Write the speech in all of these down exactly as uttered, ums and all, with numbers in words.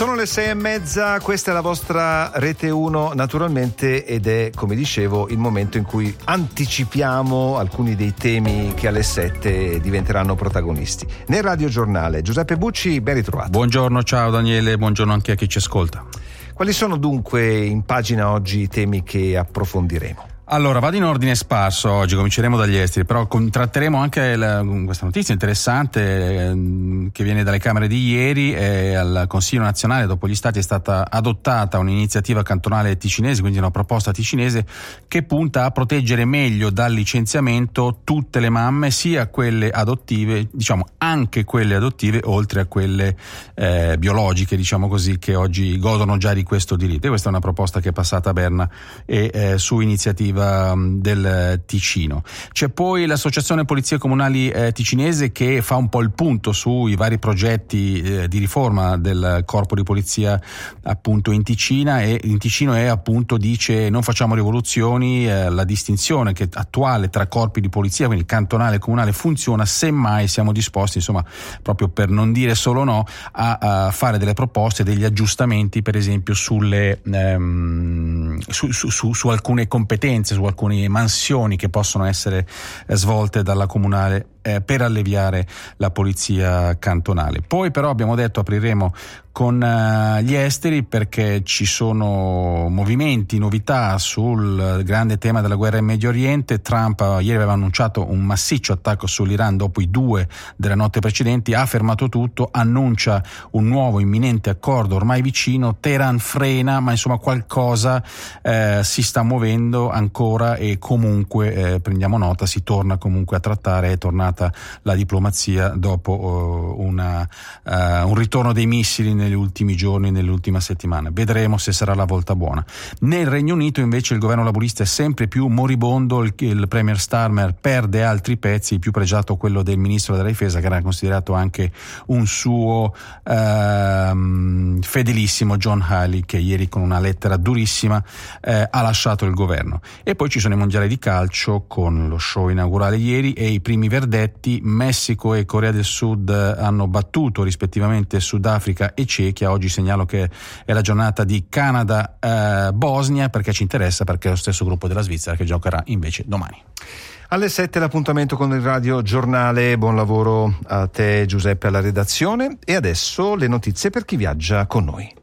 Sono le sei e mezza, questa è la vostra Rete uno naturalmente ed è, come dicevo, il momento in cui anticipiamo alcuni dei temi che alle sette diventeranno protagonisti. Nel radiogiornale, Giuseppe Bucci, ben ritrovato. Buongiorno, ciao Daniele, buongiorno anche a chi ci ascolta. Quali sono dunque in pagina oggi i temi che approfondiremo? Allora, vado in ordine sparso oggi, cominceremo dagli esteri, però tratteremo anche la, questa notizia interessante eh, che viene dalle Camere di ieri. Eh, al Consiglio nazionale, dopo gli Stati, è stata adottata un'iniziativa cantonale ticinese, quindi una proposta ticinese che punta a proteggere meglio dal licenziamento tutte le mamme, sia quelle adottive, diciamo anche quelle adottive, oltre a quelle eh, biologiche, diciamo così, che oggi godono già di questo diritto. E questa è una proposta che è passata a Berna e eh, su iniziativa del Ticino. C'è poi l'Associazione Polizie Comunali eh, ticinese che fa un po' il punto sui vari progetti eh, di riforma del corpo di polizia appunto in Ticina, e in Ticino e appunto dice non facciamo rivoluzioni, eh, la distinzione che attuale tra corpi di polizia, quindi cantonale e comunale, funziona, semmai siamo disposti, insomma, proprio per non dire solo no, a, a fare delle proposte, degli aggiustamenti, per esempio sulle ehm, su, su, su, su alcune competenze, su alcune mansioni che possono essere svolte dalla comunale eh, per alleviare la polizia cantonale. Poi però abbiamo detto apriremo con uh, gli esteri, perché ci sono movimenti, novità sul grande tema della guerra in Medio Oriente. Trump uh, ieri aveva annunciato un massiccio attacco sull'Iran dopo i due della notte precedenti, ha fermato tutto, annuncia un nuovo imminente accordo ormai vicino. Teheran frena, ma insomma qualcosa eh, si sta muovendo ancora, e comunque eh, prendiamo nota, si torna comunque a trattare, è tornata la diplomazia dopo uh, una, uh, un ritorno dei missili negli ultimi giorni, nell'ultima settimana. Vedremo se sarà la volta buona. Nel Regno Unito invece il governo laburista è sempre più moribondo, il, il premier Starmer perde altri pezzi, il più pregiato quello del ministro della difesa, che era considerato anche un suo ehm, fedelissimo, John Healey, che ieri con una lettera durissima eh, ha lasciato il governo. E poi ci sono i mondiali di calcio con lo show inaugurale ieri e i primi verdetti. Messico e Corea del Sud hanno battuto rispettivamente Sudafrica e Cechia. Oggi segnalo che è la giornata di Canada-Bosnia, eh, perché ci interessa, perché è lo stesso gruppo della Svizzera che giocherà invece domani. Alle sette l'appuntamento con il Radio Giornale. Buon lavoro a te Giuseppe alla redazione, e adesso le notizie per chi viaggia con noi.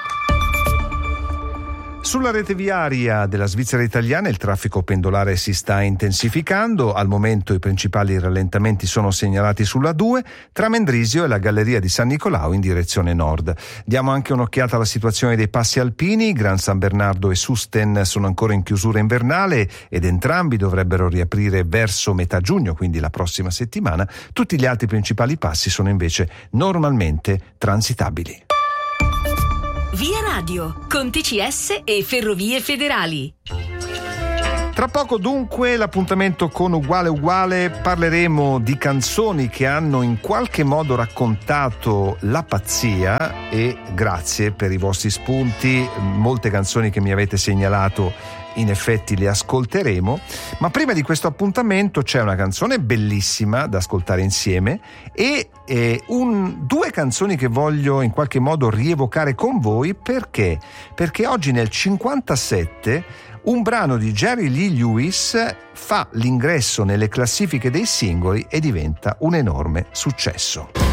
Sulla rete viaria della Svizzera italiana il traffico pendolare si sta intensificando. Al momento i principali rallentamenti sono segnalati sulla due tra Mendrisio e la Galleria di San Nicolao in direzione nord. Diamo anche un'occhiata alla situazione dei passi alpini. Gran San Bernardo e Susten sono ancora in chiusura invernale ed entrambi dovrebbero riaprire verso metà giugno, quindi la prossima settimana. Tutti gli altri principali passi sono invece normalmente transitabili. Via Radio, con T C S e Ferrovie Federali. Tra poco dunque l'appuntamento con Uguale Uguale, parleremo di canzoni che hanno in qualche modo raccontato la pazzia, e grazie per i vostri spunti, molte canzoni che mi avete segnalato in effetti le ascolteremo. Ma prima di questo appuntamento c'è una canzone bellissima da ascoltare insieme e eh, un, due canzoni che voglio in qualche modo rievocare con voi. Perché? Perché oggi nel cinquantasette un brano di Jerry Lee Lewis fa l'ingresso nelle classifiche dei singoli e diventa un enorme successo.